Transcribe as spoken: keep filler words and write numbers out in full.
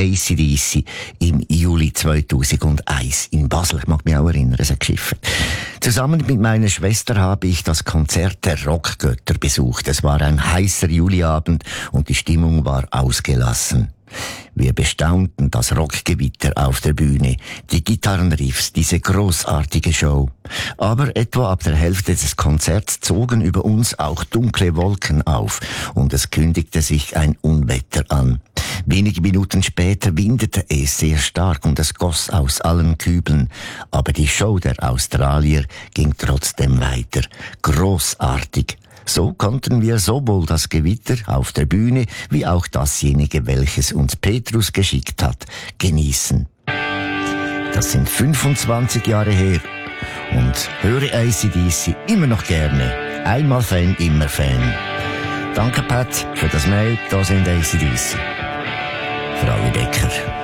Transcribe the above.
A C D C im Juli zweitausendeins in Basel. Ich mag mich auch erinnern, es hat geschiffen. Zusammen mit meiner Schwester habe ich das Konzert der Rockgötter besucht. Es war ein heißer Juliabend und die Stimmung war ausgelassen. Wir bestaunten das Rockgewitter auf der Bühne, die Gitarrenriffs, diese großartige Show. Aber etwa ab der Hälfte des Konzerts zogen über uns auch dunkle Wolken auf und es kündigte sich ein Unwetter an. Wenige Minuten später windete es sehr stark und es goss aus allen Kübeln. Aber die Show der Australier ging trotzdem weiter. Großartig. So konnten wir sowohl das Gewitter auf der Bühne wie auch dasjenige, welches uns Petrus geschickt hat, genießen. Das sind fünfundzwanzig Jahre her und höre A C D C immer noch gerne. Einmal Fan, immer Fan. Danke Pat für das Mail, da sind A C D C. Frau Becker.